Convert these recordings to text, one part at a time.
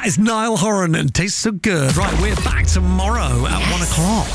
That is Niall Horan and Tastes So Good. Right, we're back tomorrow at 1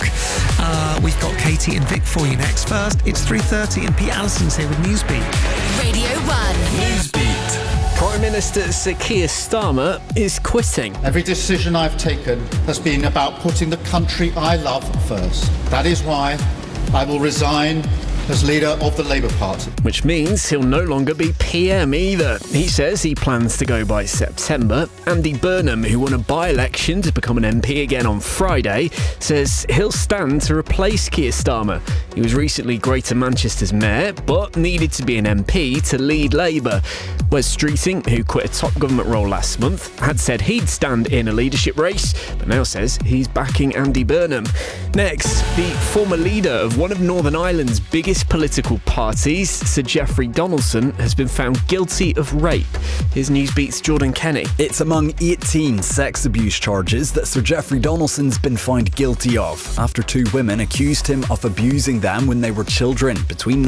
o'clock. We've got Katie and Vic for you next. First, it's 3:30 and Pete Allison's here with Newsbeat. Radio 1. Newsbeat. Prime Minister Sir Keir Starmer is quitting. Every decision I've taken has been about putting the country I love first. That is why I will resign as leader of the Labour Party. Which means he'll no longer be PM either. He says he plans to go by September. Andy Burnham, who won a by-election to become an MP again on Friday, says he'll stand to replace Keir Starmer. He was recently Greater Manchester's mayor, but needed to be an MP to lead Labour. Wes Streeting, who quit a top government role last month, had said he'd stand in a leadership race, but now says he's backing Andy Burnham. Next, the former leader of one of Northern Ireland's biggest political parties, Sir Geoffrey Donaldson, has been found guilty of rape. Here's Newsbeat's Jordan Kenny. It's among 18 sex abuse charges that Sir Geoffrey Donaldson's been found guilty of, after two women accused him of abusing them when they were children between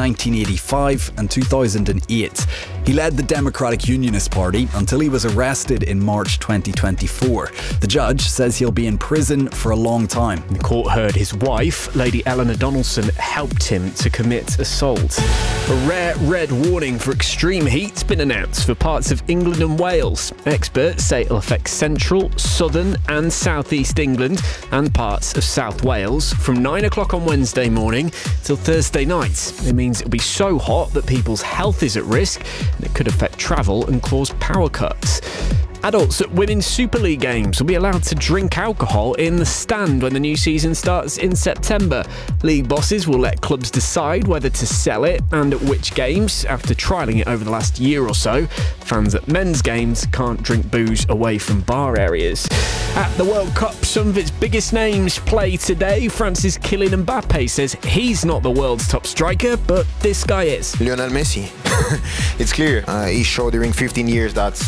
1985 and 2008. He led the Democratic Unionist Party until he was arrested in March 2024. The judge says he'll be in prison for a long time. The court heard his wife, Lady Eleanor Donaldson, helped him to commit assault. A rare red warning for extreme heat's been announced for parts of England and Wales. Experts say it'll affect central, southern and southeast England and parts of South Wales from 9 o'clock on Wednesday morning till Thursday night. It means it'll be so hot that people's health is at risk and it could affect travel and cause power cuts. Adults at Women's Super League games will be allowed to drink alcohol in the stand when the new season starts in September. League bosses will let clubs decide whether to sell it and at which games. After trialling it over the last year or so, fans at men's games can't drink booze away from bar areas. At the World Cup, some of its biggest names play today. France's Kylian Mbappe says he's not the world's top striker, but this guy is. Lionel Messi. It's clear. He showed during 15 years that